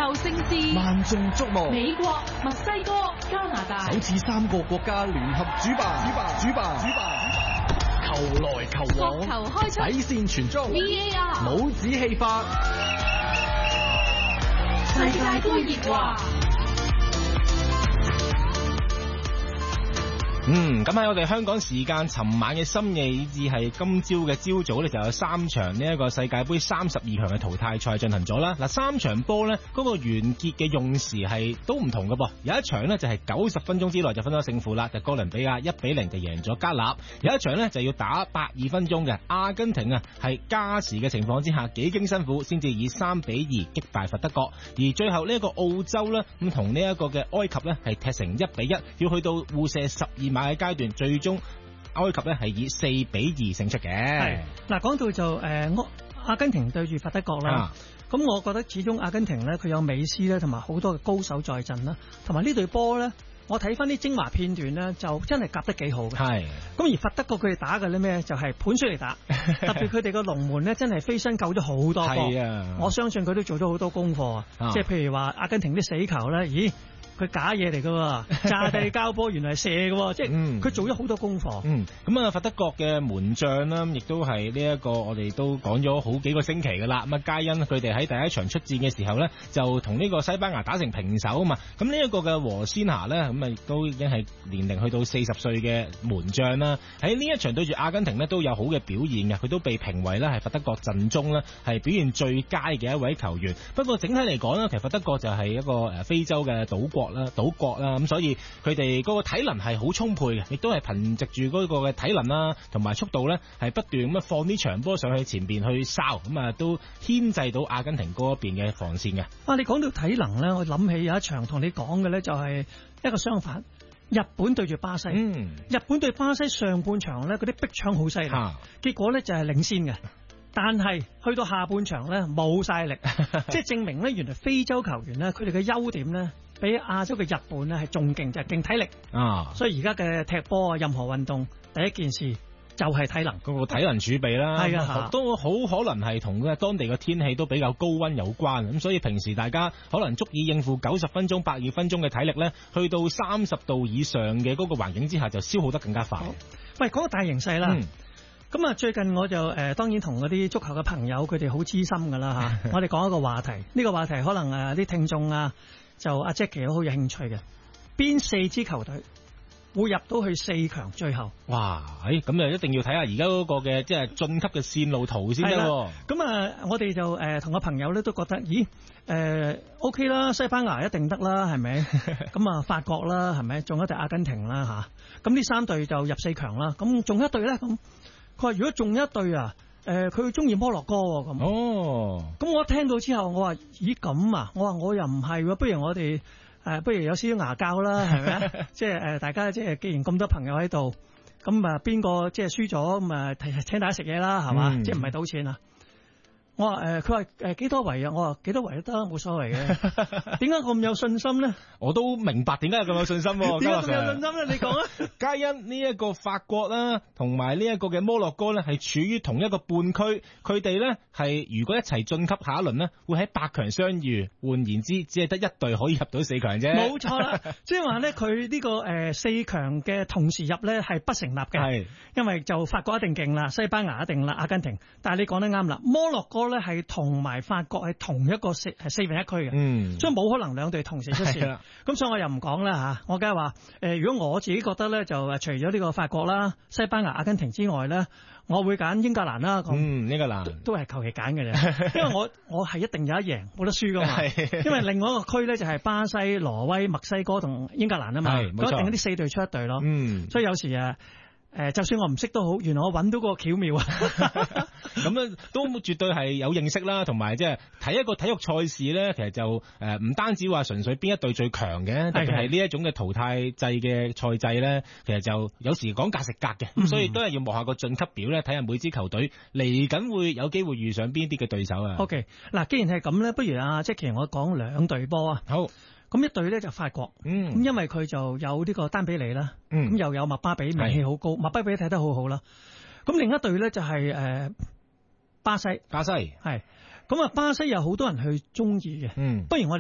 球盛事萬眾矚目， 美國、墨西哥、加拿大首次3個國家聯合主辦，球來球往， 角球開出， 底線傳中 VAR 帽子戲法， 世界盃熱話。 咁喺我哋香港時間尋晚嘅深夜以至係今朝嘅朝早咧，就有3場呢一個世界盃32強嘅淘汰賽進行咗啦。嗱，3場波咧嗰個完結嘅用時係都唔同嘅噃。有一場呢就係90分鐘之內就分咗勝負啦，就哥倫比亞1-0就贏咗加納。有一場呢就要打82分鐘嘅，阿根廷啊係加時嘅情況之下幾經辛苦先至以3-2擊敗佛得角。而最後呢一個澳洲呢，咁同呢一個嘅埃及呢係踢成1-1，要去到互射12碼嘅階段，最終埃及咧係以4-2勝出嘅。係嗱，講到就阿根廷對住佛得角啦，咁我覺得始終阿根廷咧佢有美斯咧，同埋好多嘅高手在陣啦，同埋呢隊波咧，我睇翻啲精華片段咧，就真係夾得幾好嘅。係咁而佛得角佢哋打嘅咧咩，就係盤出嚟打，特別佢哋個龍門咧真係飛身救咗好多波。係啊，我相信佢都做咗好多功課啊，即係譬如話阿根廷啲死球咧，咦？佢假嘢嚟噶，炸地交波原來係射嘅，即係佢做咗好多功課。 咁啊，佛得角嘅門將啦，亦都係呢一個我哋都講咗好幾個星期噶啦。咁啊，皆因佢哋喺第一場出戰嘅時候呢，就同呢個西班牙打成平手啊嘛。咁呢一個嘅和仙拿呢，咁啊亦都已經係年齡去到40歲嘅門將啦。喺呢一場對住阿根廷呢，都有好嘅表現嘅，佢都被評為呢係佛得角陣中呢係表現最佳嘅一位球員。不過整體嚟講呢，其實佛得角就係一個非洲嘅島國啦，咁所以佢哋嗰個體能係好充沛嘅，亦都係憑藉住嗰個嘅體能啦，同埋速度咧，係不斷咁放啲長波上去前邊去哨，咁啊都牽制到阿根廷嗰邊嘅防線嘅。 你講到體能咧，我諗起有一場同你講嘅咧，就係一個相反，日本對住巴西。日本對巴西上半場咧，嗰啲逼搶好犀利，結果咧就係領先嘅。但係去到下半場咧冇晒力，即係證明咧原來非洲球員咧佢哋嘅優點咧比亞洲嘅日本咧係仲勁，就係勁體力啊！所以而家嘅踢波啊，任何運動第一件事就係體能， 嗰個體能儲備啦，係啊，都好可能係同當地嘅天氣都比較高溫有關。咁所以平時大家可能足以應付90分鐘、120分鐘嘅體力咧，去到30度以上嘅嗰個環境之下就消耗得更加快。 喂，講個大形勢啦。咁啊，最近我就當然同嗰啲足球嘅朋友，佢哋好知心噶啦嚇。我哋講一個話題，呢個話題可能啲聽眾啊，就阿 Jackie 都好有興趣嘅。邊4支球隊會入到去4強最後？哇！ 咁就一定要睇下而家嗰個嘅即係晉級嘅線路圖先得喎。 咁啊，我哋就同個朋友咧都覺得，咦OK 啦，西班牙一定得啦，係咪？咁啊，法國啦，係咪？仲有一隊阿根廷啦嚇。咁呢3隊就入4強啦。咁仲有一隊咧咁。佢話：如果仲一隊啊，佢中意摩洛哥喎咁。咁我聽到之後，我話：咦咁啊？我話我又唔係喎，不如我哋不如有少少牙教啦，係咪啊？即係大家即係既然咁多朋友喺度，咁啊邊個即係輸咗咁啊請大家食嘢啦，係嘛？即係唔係賭錢啊？我話佢話幾多圍啊？我話幾多圍都得，冇所謂嘅。點解咁有信心咧？ 我都明白點解咁有信心喎。 點解咁有信心咧？你講啊！ 皆因呢一個法國啦，同埋呢一個嘅摩洛哥咧，係處於同一個半區。佢哋咧係如果一齊晉級下一輪咧，會喺8強相遇。換言之，只係得一隊可以入到4強啫。 冇錯啦，即係話咧，佢呢個4強嘅同時入咧係不成立嘅。係，因為就法國一定勁啦，西班牙一定啦，阿根廷。但係你講得啱啦，摩洛哥咧係同埋法國係同一個4分1區嘅，所以冇可能兩隊同時出線。咁所以我又唔講啦嚇，我梗係話如果我自己覺得咧，就除咗呢個法國啦、西班牙、阿根廷之外咧，我會揀英格蘭啦。 英格蘭都係求其揀嘅啫，因為我係一定有一贏，冇得輸噶嘛。因為另外一個區咧就係巴西、挪威、墨西哥同英格蘭啊嘛，咁一定啲4隊出一隊咯。所以有時就算我唔識都好，原來我揾到個巧妙啊！ 咁咧都絕對係有認識啦，同埋即係睇一個體育賽事咧，其實就唔單止話純粹邊一隊最強嘅，特別係呢一種嘅淘汰制嘅賽制咧，其實就有時講價食價嘅，咁所以都係要望下個晉級表咧，睇下每支球隊嚟緊會有機會遇上邊啲嘅對手啊。OK， 嗱，既然係咁咧，不如Jackie我講2隊波啊。好。咁一隊咧就法國，咁因為佢就有呢個丹比利啦，咁又有麥巴比，名氣好高，麥巴比睇得好好啦。咁另一隊咧就係巴西係，咁啊巴西有好多人去中意嘅，不如我哋。